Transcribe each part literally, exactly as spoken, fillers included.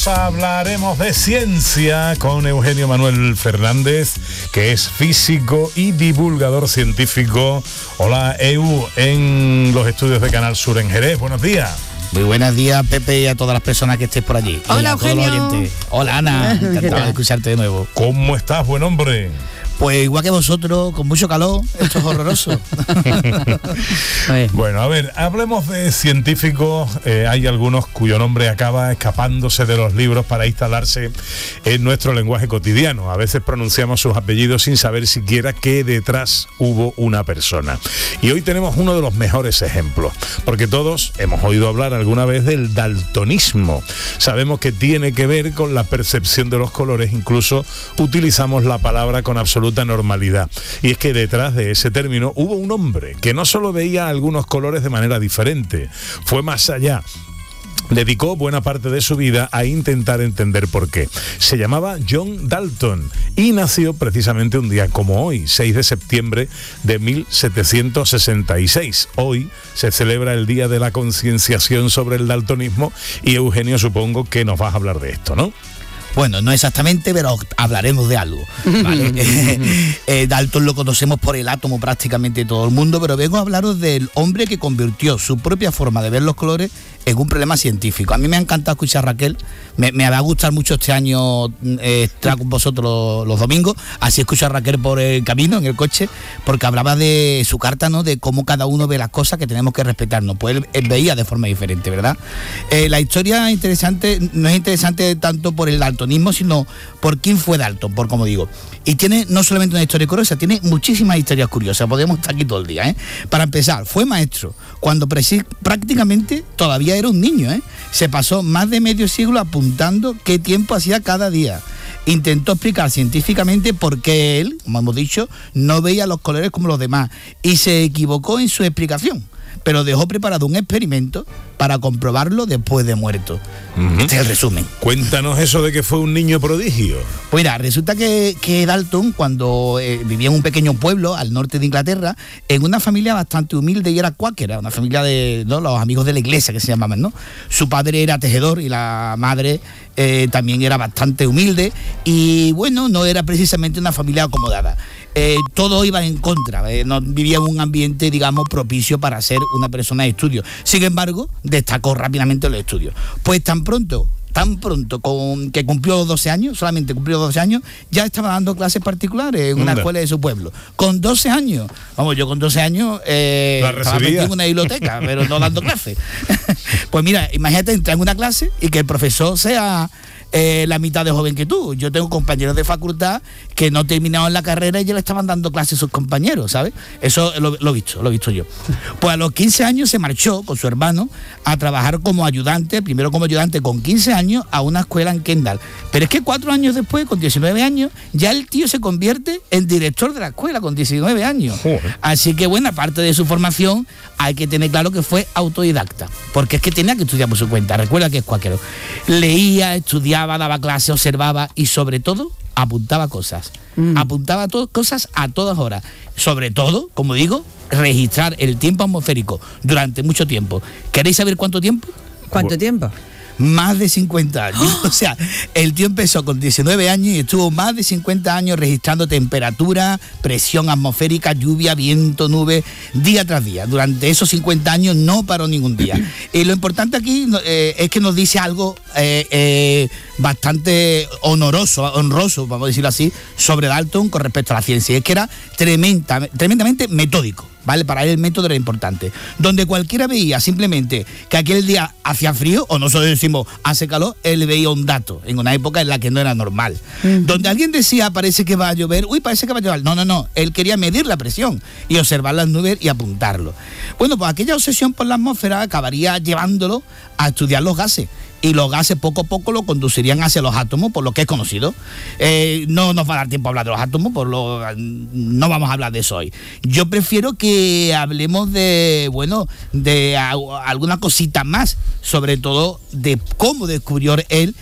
Hablaremos de ciencia con Eugenio Manuel Fernández, que es físico y divulgador científico. Hola, Eu, en los estudios de Canal Sur en Jerez. Buenos días. Muy buenos días, Pepe, y a todas las personas que estéis por allí. Hola, Eugenio. Hola, Ana. Encantado de escucharte de nuevo. ¿Cómo estás, buen hombre? Pues igual que vosotros, con mucho calor, esto es horroroso. Bueno, a ver, hablemos de científicos. Eh, hay algunos cuyo nombre acaba escapándose de los libros para instalarse en nuestro lenguaje cotidiano. A veces pronunciamos sus apellidos sin saber siquiera que detrás hubo una persona. Y hoy tenemos uno de los mejores ejemplos, porque todos hemos oído hablar alguna vez del daltonismo. Sabemos que tiene que ver con la percepción de los colores, incluso utilizamos la palabra con absoluta normalidad. Y es que detrás de ese término hubo un hombre que no solo veía algunos colores de manera diferente, fue más allá. Dedicó buena parte de su vida a intentar entender por qué. Se llamaba John Dalton y nació precisamente un día como hoy, seis de septiembre de mil setecientos sesenta y seis. Hoy se celebra el Día de la Concienciación sobre el Daltonismo y Eugenio, supongo que nos vas a hablar de esto, ¿no? Bueno, no exactamente, pero hablaremos de algo, ¿vale? eh, eh, Dalton lo conocemos por el átomo prácticamente todo el mundo, pero vengo a hablaros del hombre que convirtió su propia forma de ver los colores en un problema científico. A mí me ha encantado escuchar a Raquel, me, me va a gustar mucho este año eh, estar con vosotros los, los domingos, así escucho a Raquel por el camino, en el coche, porque hablaba de su carta, ¿no? De cómo cada uno ve las cosas que tenemos que respetarnos, pues él, él veía de forma diferente, ¿verdad? Eh, la historia interesante, no es interesante tanto por el daltonismo, sino por quién fue Dalton, por como digo. Y tiene no solamente una historia curiosa, tiene muchísimas historias curiosas, podemos estar aquí todo el día, ¿eh? Para empezar, fue maestro cuando prácticamente todavía era un niño, ¿eh? Se pasó más de medio siglo apuntando qué tiempo hacía cada día. Intentó explicar científicamente por qué él, como hemos dicho, no veía los colores como los demás y se equivocó en su explicación, pero dejó preparado un experimento para comprobarlo después de muerto. Uh-huh. Este es el resumen. Cuéntanos eso de que fue un niño prodigio. Pues mira, resulta que, que Dalton, cuando eh, vivía en un pequeño pueblo al norte de Inglaterra, en una familia bastante humilde y era cuáquera, una familia de, ¿no?, los amigos de la iglesia que se llamaban, ¿no? Su padre era tejedor y la madre eh, también era bastante humilde y bueno, no era precisamente una familia acomodada. Eh, todo iba en contra, eh, no vivía en un ambiente, digamos, propicio para ser una persona de estudio. Sin embargo, destacó rápidamente los estudios. Pues tan pronto, tan pronto con que cumplió doce años, solamente cumplió doce años, ya estaba dando clases particulares en una escuela de su pueblo. Con doce años, vamos, yo con doce años eh, estaba metido en una biblioteca, pero no dando clases. Pues mira, imagínate entrar en una clase y que el profesor sea Eh, la mitad de joven que tú. Yo tengo compañeros de facultad que no terminaron la carrera y ya le estaban dando clases a sus compañeros, ¿sabes? Eso lo, lo he visto, lo he visto yo. Pues a los quince años se marchó con su hermano a trabajar como ayudante, primero como ayudante con quince años a una escuela en Kendall. Pero es que cuatro años después, con diecinueve años, ya el tío se convierte en director de la escuela con diecinueve años. Así que buena parte de su formación hay que tener claro que fue autodidacta, porque es que tenía que estudiar por su cuenta. Recuerda que es cuáquero. Leía, estudiaba, daba clase, observaba y sobre todo apuntaba cosas. Mm. Apuntaba to- cosas a todas horas. Sobre todo, como digo, registrar el tiempo atmosférico durante mucho tiempo. ¿Queréis saber cuánto tiempo? ¿Cuánto tiempo? Más de cincuenta años. ¡Oh! O sea, el tío empezó con diecinueve años y estuvo más de cincuenta años registrando temperatura, presión atmosférica, lluvia, viento, nube, día tras día. Durante esos cincuenta años no paró ningún día. Y lo importante aquí eh, es que nos dice algo eh, eh, bastante honoroso, honroso, vamos a decirlo así, sobre Dalton con respecto a la ciencia. Y es que era tremenda, tremendamente metódico. ¿Vale? Para él el método era importante. Donde cualquiera veía simplemente que aquel día hacía frío, o nosotros decimos hace calor, él veía un dato, en una época en la que no era normal. Uh-huh. Donde alguien decía parece que va a llover, uy, parece que va a llover. No, no, no. Él quería medir la presión y observar las nubes y apuntarlo. Bueno, pues aquella obsesión por la atmósfera acabaría llevándolo a estudiar los gases. Y los gases poco a poco lo conducirían hacia los átomos, por lo que es conocido. Eh, no nos va a dar tiempo a hablar de los átomos, por lo no vamos a hablar de eso hoy. Yo prefiero que hablemos de, bueno, de a, alguna cosita más, sobre todo de cómo descubrió él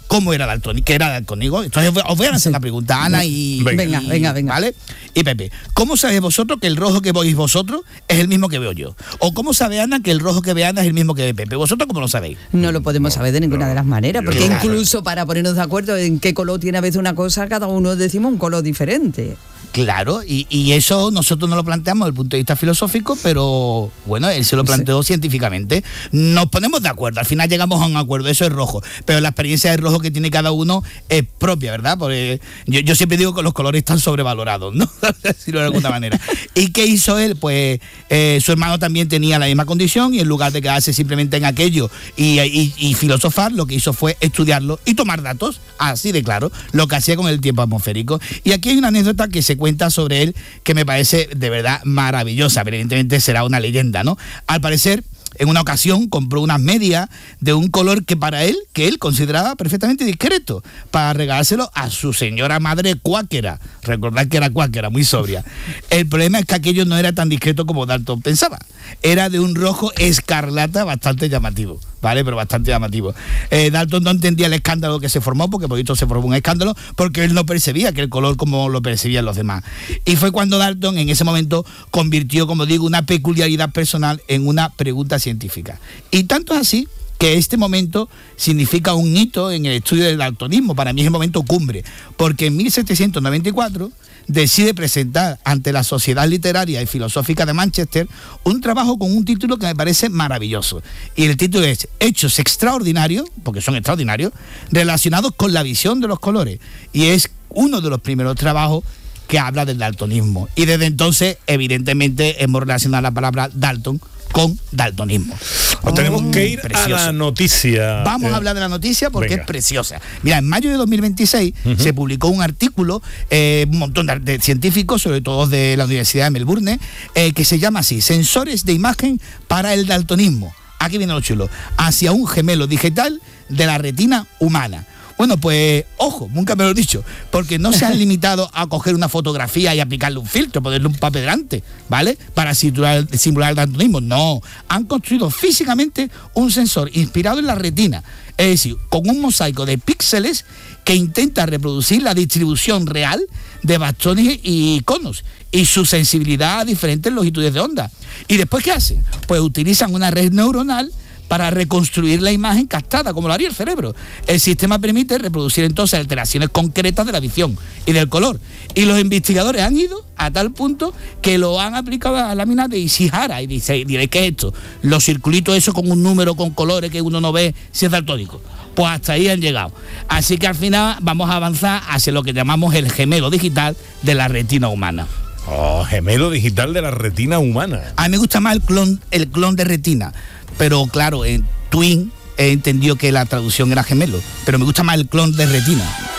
cómo era daltónico, qué era daltónico. Entonces os voy a hacer la pregunta, Ana y... Venga, y, venga, venga. ¿Vale? Y Pepe, ¿cómo sabéis vosotros que el rojo que veis vosotros es el mismo que veo yo? ¿O cómo sabe Ana que el rojo que ve Ana es el mismo que ve Pepe? ¿Vosotros cómo lo sabéis? No lo podemos saber de ninguna no, de las maneras, yo porque no. incluso para ponernos de acuerdo en qué color tiene a veces una cosa, cada uno decimos un color diferente. Claro, y, y eso nosotros no lo planteamos desde el punto de vista filosófico, pero bueno, él se lo planteó sí. científicamente. Nos ponemos de acuerdo, al final llegamos a un acuerdo, eso es rojo, pero la experiencia de rojo que tiene cada uno es propia, ¿verdad? Porque yo, yo siempre digo que los colores están sobrevalorados, ¿no? Decirlo de alguna manera. ¿Y qué hizo él? Pues eh, su hermano también tenía la misma condición y en lugar de quedarse simplemente en aquello y, y, y filosofar, lo que hizo fue estudiarlo y tomar datos, así de claro, lo que hacía con el tiempo atmosférico. Y aquí hay una anécdota que se cuenta sobre él que me parece de verdad maravillosa, pero evidentemente será una leyenda, ¿no? Al parecer, en una ocasión compró unas medias de un color que para él, que él consideraba perfectamente discreto, para regalárselo a su señora madre cuáquera. Recordad que era cuáquera, muy sobria. El problema es que aquello no era tan discreto como Dalton pensaba. Era de un rojo escarlata bastante llamativo, ¿vale? Pero bastante llamativo. Eh, Dalton no entendía el escándalo que se formó, porque por esto se formó un escándalo, porque él no percibía que el color como lo percibían los demás. Y fue cuando Dalton, en ese momento, convirtió, como digo, una peculiaridad personal en una pregunta científica. Y tanto es así que este momento significa un hito en el estudio del daltonismo. Para mí es el momento cumbre, porque en mil setecientos noventa y cuatro decide presentar ante la Sociedad Literaria y Filosófica de Manchester un trabajo con un título que me parece maravilloso. Y el título es Hechos extraordinarios, porque son extraordinarios, relacionados con la visión de los colores. Y es uno de los primeros trabajos que habla del daltonismo. Y desde entonces, evidentemente, hemos relacionado la palabra Dalton con daltonismo. Pues tenemos que ir Precioso. a la noticia. Vamos eh, a hablar de la noticia porque venga. es preciosa. Mira, en mayo de dos mil veintiséis uh-huh. se publicó un artículo, eh, un montón de, de científicos, sobre todo de la Universidad de Melbourne, eh, que se llama así, Sensores de imagen para el daltonismo. Aquí viene lo chulo. Hacia un gemelo digital de la retina humana. Bueno, pues, ojo, nunca me lo he dicho, porque no se han limitado a coger una fotografía y aplicarle un filtro, ponerle un papel delante, ¿vale? Para simular, simular el daltonismo. No, han construido físicamente un sensor inspirado en la retina, es decir, con un mosaico de píxeles que intenta reproducir la distribución real de bastones y conos y su sensibilidad a diferentes longitudes de onda. ¿Y después qué hacen? Pues utilizan una red neuronal para reconstruir la imagen captada, como lo haría el cerebro. El sistema permite reproducir entonces alteraciones concretas de la visión y del color. Y los investigadores han ido a tal punto que lo han aplicado a láminas de Ishihara. Y dice, diré, ¿qué es esto? Los circulitos esos con un número, con colores que uno no ve si es daltónico. Pues hasta ahí han llegado. Así que al final vamos a avanzar hacia lo que llamamos el gemelo digital de la retina humana. Oh, gemelo digital de la retina humana. A mí me gusta más el clon, el clon de retina. Pero claro, en Twin he entendido que la traducción era gemelo, pero me gusta más el clon de retina.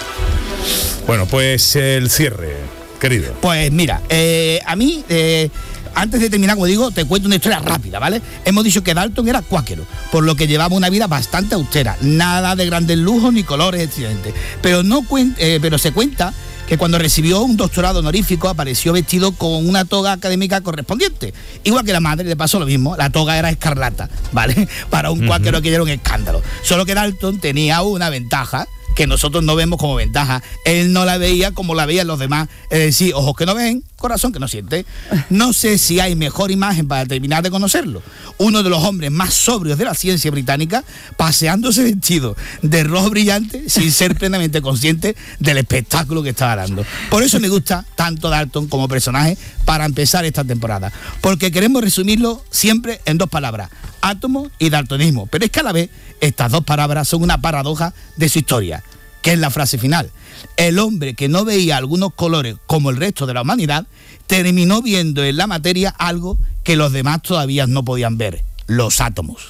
Bueno, pues el cierre, querido. Pues mira, eh, a mí, eh, antes de terminar, como digo, te cuento una historia rápida, ¿vale? Hemos dicho que Dalton era cuáquero, por lo que llevaba una vida bastante austera, nada de grandes lujos ni colores excelentes. Pero, no cuen- eh, pero se cuenta que cuando recibió un doctorado honorífico apareció vestido con una toga académica correspondiente. Igual que la madre, le pasó lo mismo, la toga era escarlata, ¿vale? Para un cuáquero uh-huh. que era un escándalo. Solo que Dalton tenía una ventaja que nosotros no vemos como ventaja. Él no la veía como la veían los demás. Es decir, ojos que no ven, corazón que no siente. No sé si hay mejor imagen para terminar de conocerlo. Uno de los hombres más sobrios de la ciencia británica, paseándose vestido de rojo brillante sin ser plenamente consciente del espectáculo que estaba dando. Por eso me gusta tanto Dalton como personaje para empezar esta temporada. Porque queremos resumirlo siempre en dos palabras: átomo y daltonismo. Pero es que a la vez estas dos palabras son una paradoja de su historia, que es la frase final. El hombre que no veía algunos colores como el resto de la humanidad terminó viendo en la materia algo que los demás todavía no podían ver: los átomos.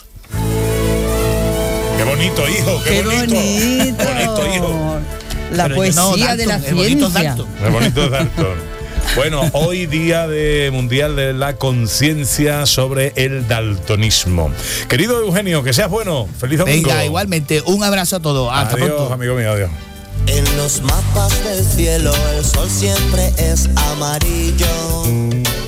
Qué bonito, hijo, qué, qué bonito. bonito. bonito, hijo. La Pero poesía no, Dalton, de la el bonito ciencia. Dalton. Qué bonito Dalton. Bueno, hoy día de Mundial de la Conciencia sobre el daltonismo. Querido Eugenio, que seas bueno. Feliz domingo. Venga, igualmente, un abrazo a todos. Hasta adiós, pronto. amigo mío, adiós. En los mapas del cielo el sol siempre es amarillo.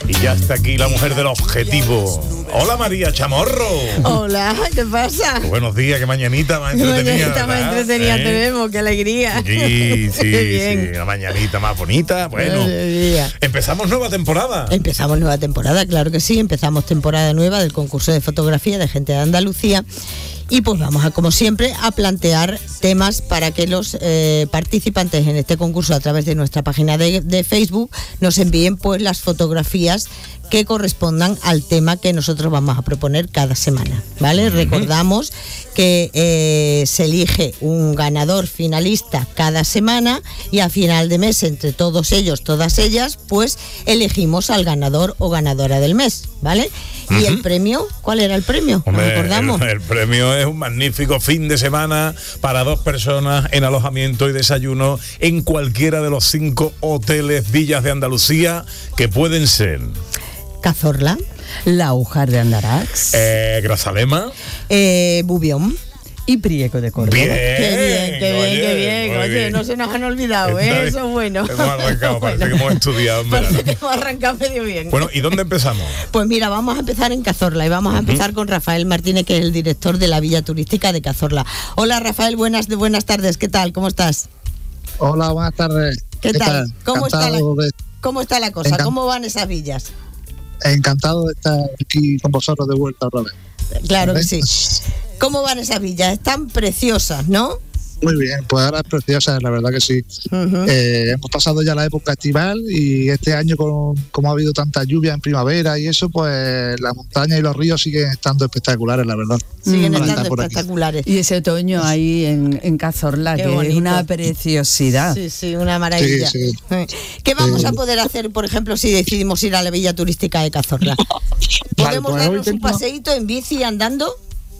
Y ya está aquí la mujer del objetivo. Hola, María Chamorro. Hola, ¿qué pasa? Buenos días, qué mañanita más entretenida. Mañanita más entretenida ¿Eh? tenemos, qué alegría. Sí, sí, sí, la mañanita más bonita. Bueno, empezamos nueva temporada. Empezamos nueva temporada, claro que sí. Empezamos temporada nueva del concurso de fotografía de Gente de Andalucía. Y pues vamos a, como siempre, a plantear temas para que los eh, participantes en este concurso a través de nuestra página de, de Facebook nos envíen pues las fotografías que correspondan al tema que nosotros vamos a proponer cada semana, ¿vale? Uh-huh. Recordamos que eh, se elige un ganador finalista cada semana y a final de mes, entre todos ellos, todas ellas, pues elegimos al ganador o ganadora del mes, ¿vale? Uh-huh. ¿Y el premio? ¿Cuál era el premio? Hombre, ¿Nos recordamos? El, el premio es un magnífico fin de semana para dos personas en alojamiento y desayuno en cualquiera de los cinco hoteles villas de Andalucía, que pueden ser Cazorla, Laujar de Andarax, eh, Grazalema, eh, Bubión y Prieto de Córdoba. Bien, qué bien, qué bien, oye, qué bien. Oye, bien. No se nos han olvidado, ¿eh? Eso es bueno. Hemos arrancado, parece bueno. que hemos estudiado en verano. Parece que hemos arrancado medio bien. Bueno, ¿y dónde empezamos? Pues mira, vamos a empezar en Cazorla y vamos a empezar uh-huh. con Rafael Martínez, que es el director de la Villa Turística de Cazorla. Hola, Rafael, buenas, buenas tardes, ¿qué tal? ¿Cómo estás? Hola, buenas tardes. ¿Qué, ¿Qué tal? tal? ¿Cómo, está la, de... ¿Cómo está la cosa? Encant... ¿Cómo van esas villas? Encantado de estar aquí con vosotros de vuelta otra vez. Claro que sí. ¿Cómo van esas villas? Están preciosas, ¿no? Muy bien, pues ahora es preciosa, la verdad que sí. Uh-huh. Eh, hemos pasado ya la época estival y este año, con, como ha habido tanta lluvia en primavera y eso, pues la montaña y los ríos siguen estando espectaculares, la verdad. Siguen mm. estando espectaculares. Y ese otoño ahí en, en Cazorla, Qué que bonito. Es una preciosidad. Sí, sí, una maravilla. Sí, sí. ¿Qué vamos sí. a poder hacer, por ejemplo, si decidimos ir a la Villa Turística de Cazorla? ¿Podemos vale, pues darnos un paseíto en bici andando?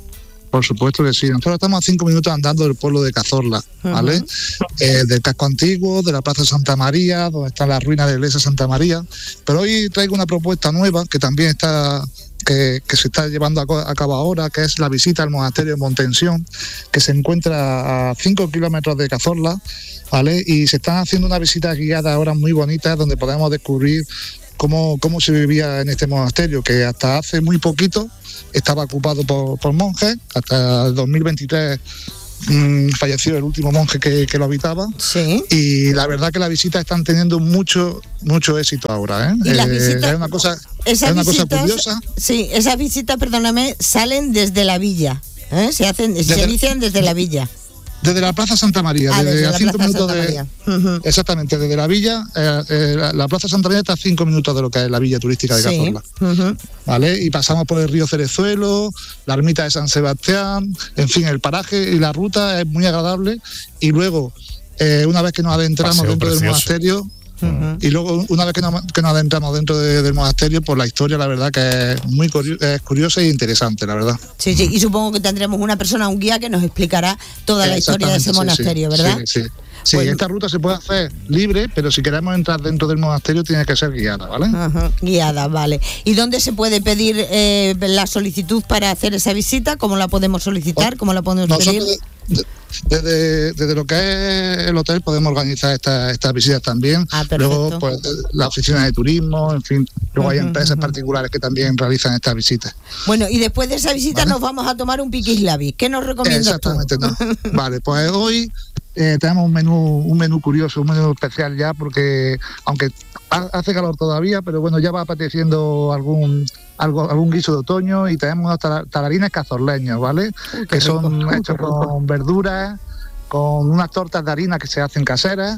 Por supuesto que sí. Nosotros estamos a cinco minutos andando del pueblo de Cazorla, ¿vale? Uh-huh. Eh, del casco antiguo, de la Plaza Santa María, donde están las ruinas de la iglesia Santa María. Pero hoy traigo una propuesta nueva que también está que, que se está llevando a, a cabo ahora, que es la visita al monasterio de Montensión, que se encuentra a cinco kilómetros de Cazorla, ¿vale? Y se están haciendo una visita guiada ahora muy bonita, donde podemos descubrir cómo, cómo se vivía en este monasterio, que hasta hace muy poquito estaba ocupado por, por monjes. Hasta el dos mil veintitrés mmm, falleció el último monje que, que lo habitaba. Sí. Y la verdad que las visitas están teniendo mucho mucho éxito ahora, ¿eh? ¿Y las visitas, eh, es una cosa, es una visitas, cosa curiosa. Sí, esas visitas, perdóname, salen desde la villa, ¿eh? Se hacen, desde, se inician desde la villa. Desde la Plaza Santa María, ah, desde, desde a la cinco Plaza minutos Santa de, María. Uh-huh. Exactamente, desde la villa, eh, eh, la, la Plaza Santa María está a cinco minutos de lo que es la Villa Turística de Cazorla. Sí. Uh-huh. ¿Vale? Y pasamos por el río Cerezuelo, la ermita de San Sebastián, en fin, el paraje y la ruta es muy agradable. Y luego, eh, una vez que nos adentramos Paseo dentro precioso. del monasterio, Uh-huh. y luego una vez que nos, que nos adentramos dentro de, del monasterio, pues la historia la verdad que es muy curiosa, es curiosa e interesante, la verdad. Sí, sí, y supongo que tendremos una persona, un guía que nos explicará toda la historia de ese sí, monasterio, sí, ¿verdad? Sí, sí. Sí, pues, esta ruta se puede hacer libre, pero si queremos entrar dentro del monasterio tiene que ser guiada, ¿vale? Uh-huh. Guiada, vale. ¿Y dónde se puede pedir eh, la solicitud para hacer esa visita? ¿Cómo la podemos solicitar? ¿Cómo la podemos Nosotros pedir? De, desde, desde lo que es el hotel podemos organizar estas estas visitas también. Ah, luego, pues, la oficina de turismo, en fin. Luego uh-huh, hay empresas uh-huh. particulares que también realizan estas visitas. Bueno, y después de esa visita ¿Vale? nos vamos a tomar un piquislavi. ¿Qué nos recomiendas Exactamente, tú? No. Vale, pues hoy Eh, tenemos un menú un menú curioso, un menú especial ya, porque aunque hace calor todavía, pero bueno, ya va apeteciendo algún algo, algún guiso de otoño, y tenemos unos talarines cazorleños, ¿vale? Uy, que rico. Son Uy, hechos con verduras, con unas tortas de harina que se hacen caseras.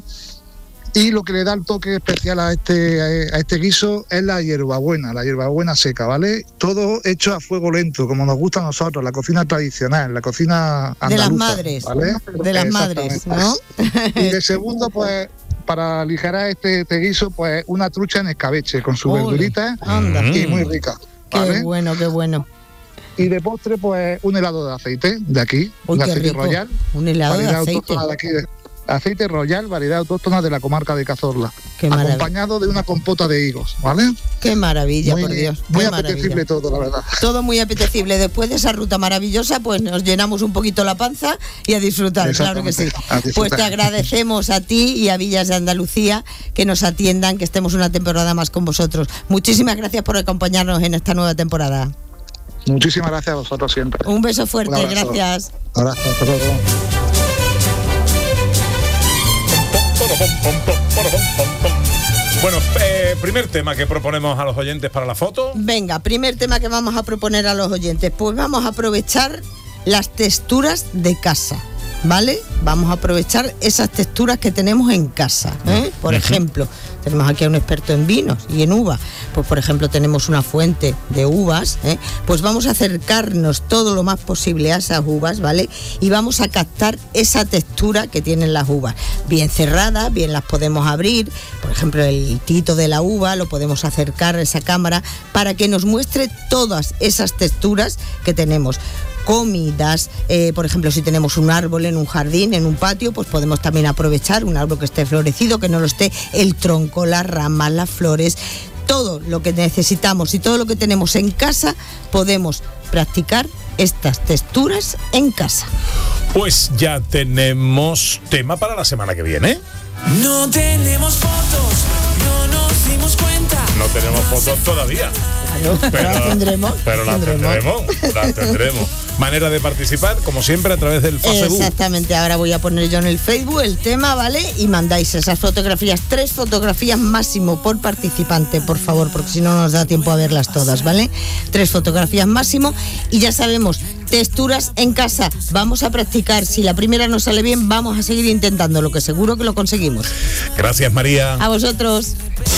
Y lo que le da el toque especial a este a este guiso es la hierbabuena, la hierbabuena seca, ¿vale? Todo hecho a fuego lento, como nos gusta a nosotros, la cocina tradicional, la cocina andaluza, de las madres, ¿vale? De las madres, ¿no? Y de segundo, pues, para aligerar este, este guiso, pues una trucha en escabeche con sus verduritas y muy rica, ¿vale? Qué bueno, qué bueno. Y de postre, pues un helado de aceite de aquí, Uy, de aceite rico. royal. Un helado de aceite. De aquí de, aceite royal, variedad autóctona de la comarca de Cazorla, Qué maravilla. acompañado de una compota de higos, ¿vale? Qué maravilla, Muy, por Dios. muy qué apetecible maravilla. todo, la verdad. Todo muy apetecible. Después de esa ruta maravillosa, pues nos llenamos un poquito la panza y a disfrutar, claro que sí. A disfrutar. Pues te agradecemos a ti y a Villas de Andalucía que nos atiendan, que estemos una temporada más con vosotros. Muchísimas gracias por acompañarnos en esta nueva temporada. Muchísimas gracias a vosotros siempre. Un beso fuerte, Un abrazo. gracias. Abrazo, hasta luego. Bueno, eh, primer tema que proponemos a los oyentes para la foto. Venga, primer tema que vamos a proponer a los oyentes. Pues vamos a aprovechar las texturas de casa, ¿vale? Vamos a aprovechar esas texturas que tenemos en casa, ¿eh? Por ejemplo, tenemos aquí a un experto en vinos y en uva. Pues por ejemplo tenemos una fuente de uvas, ¿eh? Pues vamos a acercarnos todo lo más posible a esas uvas, ¿vale? Y vamos a captar esa textura que tienen las uvas. Bien cerradas, bien las podemos abrir. Por ejemplo, el tito de la uva lo podemos acercar a esa cámara para que nos muestre todas esas texturas que tenemos. Comidas, eh, por ejemplo, si tenemos un árbol en un jardín, en un patio, pues podemos también aprovechar un árbol que esté florecido, que no lo esté, el tronco, las ramas, las flores, todo lo que necesitamos y todo lo que tenemos en casa, podemos practicar estas texturas en casa. Pues ya tenemos tema para la semana que viene. No tenemos fotos, no nos dimos cuenta. No tenemos fotos todavía. Claro, pero las tendremos. Pero las tendremos, las tendremos. Manera de participar, como siempre, a través del Facebook. Exactamente, ahora voy a poner yo en el Facebook el tema, ¿vale? Y mandáis esas fotografías, tres fotografías máximo por participante, por favor, porque si no nos da tiempo a verlas todas, ¿vale? Tres fotografías máximo y ya sabemos, texturas en casa, vamos a practicar. Si la primera no sale bien, vamos a seguir intentando, lo que seguro que lo conseguimos. Gracias, María. A vosotros.